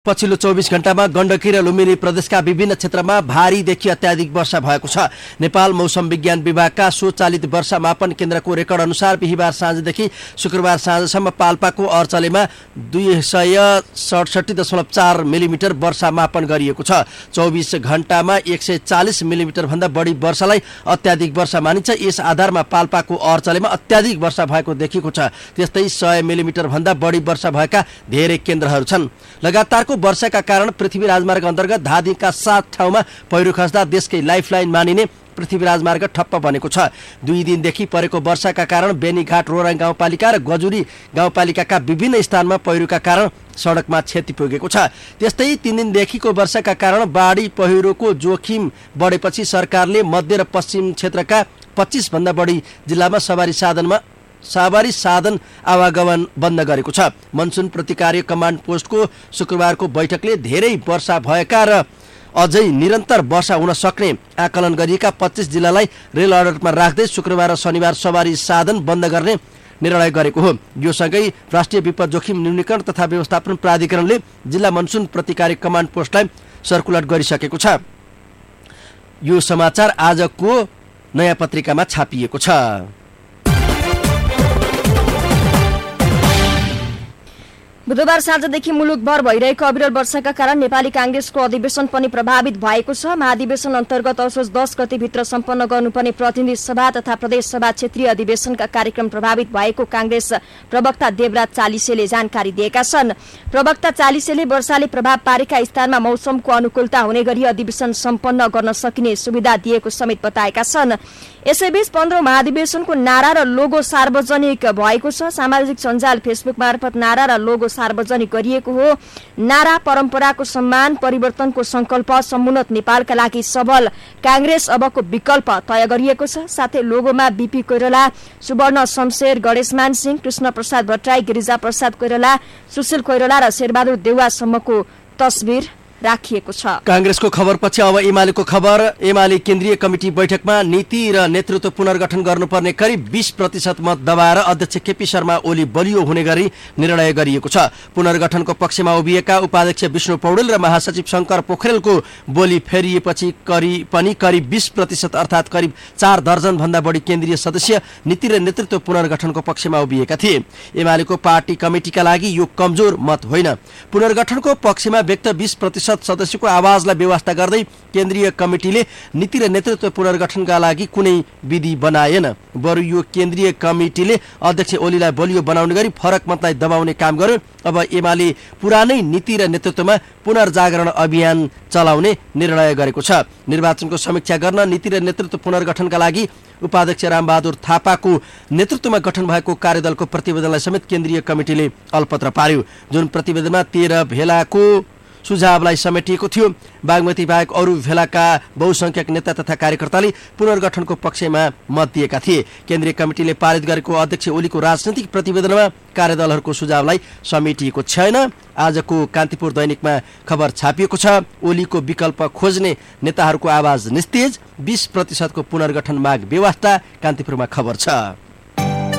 पछिल्लो 24 घण्टामा गण्डकी र लुम्बिनी प्रदेशका विभिन्न क्षेत्रमा भारीदेखि अत्याधिक वर्षा भएको छ। नेपाल मौसम विज्ञान विभागका स्वचालित वर्षा मापन केन्द्रको रेकर्ड अनुसार बिहिबार साँझदेखि शुक्रबार साँझसम्म पाल्पाको अर्चलेमा 267.4 मिलिमिटर वर्षा मापन गरिएको छ। 24 घण्टामा 140 मिलिमिटर भन्दा बढी वर्षालाई अत्याधिक वर्षा मानिन्छ। यस आधारमा पाल्पाको अर्चलेमा अत्याधिक वर्षा भएको देखिएको छ। त्यस्तै 100 मिलिमिटर भन्दा बढी वर्षा भएका धेरै केन्द्रहरू छन्। लगातारको वर्षाका कारण पृथ्वी राजमार्ग अन्तर्गत धादिङका 7 ठाउँमा पहिरो खस्दा देशकै लाइफलाइन मानिने पृथ्वी राजमार्ग ठप्प बनेको छ। 2 दिनदेखि परेको वर्षाका कारण बेनीघाट रोराङ गाउँपालिका र गजुरी गाउँपालिकाका विभिन्न स्थानमा पहिरोका कारण सडकमा क्षति पुगेको छ। त्यस्तै 3 दिनदेखिको वर्षाका कारण बाढी पहिरोको जोखिम बढेपछि सरकारले मध्य र पश्चिम क्षेत्रका 25 भन्दा बढी जिल्लामा सवारी साधन आवागमन बन्द गरेको छ। मनसुन प्रतिकार कमान्ड पोस्टको शुक्रबारको बैठकले धेरै वर्षा भएका र अझै निरन्तर वर्षा हुन सक्ने आकलन गरिएका 25 जिल्लालाई रेल अलर्टमा राख्दै शुक्रबार र शनिबार सवारी साधन बन्द गर्ने निर्णय गरेको हो। यो सँगै राष्ट्रिय विपद जोखिम न्यूनीकरण तथा व्यवस्थापन प्राधिकरणले जिल्ला मनसुन प्रतिकार कमान्ड पोस्टलाई सर्कुलर गरिसकेको छ। यो समाचार आजको नयाँ पत्रिकामा छापिएको छ। बुधबार साँझदेखि मुलुकभर भइरहेको अविरल वर्षाका कारण नेपाली कांग्रेसको अधिवेशन पनि प्रभावित भएको छ। महाधिवेशन अन्तर्गत असोज 10 गतेभित्र सम्पन्न गर्नुपर्ने प्रतिनिधि सभा तथा प्रदेश सभा क्षेत्रीय अधिवेशनका कार्यक्रम प्रभावित भएको कांग्रेस प्रवक्ता देवराज चालिसेले जानकारी दिएका छन्। प्रवक्ता चालिसेले वर्षाले प्रभाव पारेका स्थानमा मौसमको अनुकूलता हुने गरी अधिवेशन सम्पन्न गर्न सकिने सुविधा दिएको समेत बताएका छन्। यसैबीच 15औं महाधिवेशनको नारा र लोगो सार्वजनिक भएको छ। सामाजिक सञ्जाल फेसबुक मार्फत नारा र लोगो सार्वजनिक गरिएको हो। नारा परम्पराको सम्मान, परिवर्तनको संकल्प, समुन्नत नेपालका लागि सबल कांग्रेस अबको विकल्प तय गरिएको छ। साथै लोगोमा बीपी कोइराला, सुवर्ण शमशेर, गणेशमान सिंह, कृष्ण प्रसाद भट्टराई, गिरिजा प्रसाद कोइराला, सुशील कोइराला र शेरबहादुर देउवासम्मको तस्बिर राखिएको छ। कांग्रेसको खबरपछि अब एमालेको खबर। एमाले केन्द्रीय कमिटी बैठकमा नीति र नेतृत्व पुनर्गठन गर्नुपर्ने करिब 20% मत दबाएर अध्यक्ष केपी शर्मा ओली बलियो हुने गरी निर्णय गरिएको छ। पुनर्गठनको पक्षमा उभिएका उपाध्यक्ष विष्णु पौडेल र महासचिव शंकर पोखरेलको बोली फेरिएपछि पनि करिब 20% अर्थात् करिब 4 दर्जन भन्दा बढी केन्द्रीय सदस्य नीति र नेतृत्व पुनर्गठनको पक्षमा उभिएका थिए। एमालेको पार्टी कमिटीका लागि यो कमजोर मत होइन। पुनर्गठनको पक्षमा व्यक्त 20% सदस्यको आवाजलाई व्यवस्था गर्दै केन्द्रीय कमिटीले नीति र नेतृत्व पुनर्गठनका लागि कुनै विधि बनाएन। बरु यो केन्द्रीय कमिटीले अध्यक्ष ओलीलाई बलियो बनाउने गरी फरक मतलाई दबाउने काम गर्यो। अब एमाले पुरानै नीति र नेतृत्वमा पुनर्जागरण अभियान चलाउने निर्णय गरेको छ। निर्वाचनको समीक्षा गर्न नीति र नेतृत्व पुनर्गठनका लागि उपाध्यक्ष रामबहादुर थापाको नेतृत्वमा गठन भएको कार्यदलको प्रतिवेदनलाई समेत केन्द्रीय कमिटीले अलपत्र पार्यो। जुन प्रतिवेदनमा 13 भेलाको सुझावलाई समेटिएको थियो। बागमती बाहेक अरू भेलाका बहुसंख्यक नेता तथा कार्यकर्ताले पुनर्गठनको पक्षमा मत दिएका थिए। केन्द्रीय कमिटीले पारित गरेको अध्यक्ष ओलीको राजनैतिक प्रतिवेदनमा कार्यदलहरूको सुझावलाई समेटिएको छैन। आजको कान्तिपुर दैनिकमा खबर छापिएको छ। ओलीको विकल्प खोज्ने नेताहरूको आवाज निस्तेज, 20% को पुनर्गठन माग बेवास्ता। कान्तिपुरमा खबर छ।